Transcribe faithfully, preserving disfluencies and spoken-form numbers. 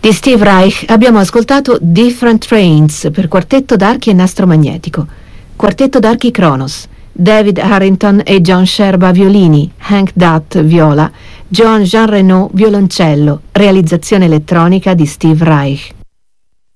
Di Steve Reich abbiamo ascoltato Different Trains per quartetto d'archi e nastro magnetico, quartetto d'archi Kronos, David Harrington e John Sherba violini, Hank Dutt viola, John Jean Renaud violoncello, realizzazione elettronica di Steve Reich.